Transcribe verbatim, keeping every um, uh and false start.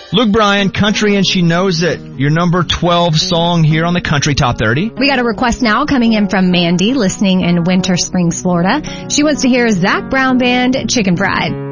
Luke Bryan, Country and She Knows It, your number twelve song here on the Country Top thirty. We got a request now coming in from Mandy, listening in Winter Springs, Florida. She wants to hear Zac Brown Band, Chicken Fried.